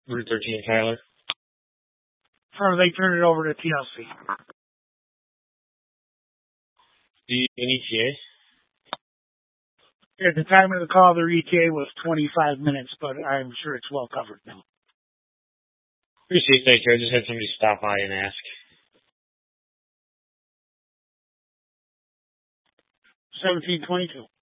Route 13, Tyler. Or they turn it over to TLC. An ETA? At the time of the call, their ETA was 25 minutes, but I'm sure it's well covered now. Appreciate that, I just had somebody stop by and ask. 1722.